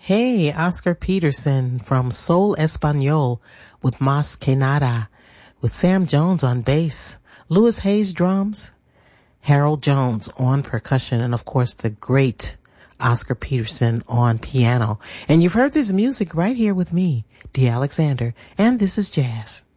Hey, Oscar Peterson from Soul Espanol with Mas Que Nada, with Sam Jones on bass, Louis Hayes drums, Harold Jones on percussion, and of course the great Oscar Peterson on piano. And you've heard this music right here with me, Dee Alexander, and this is jazz.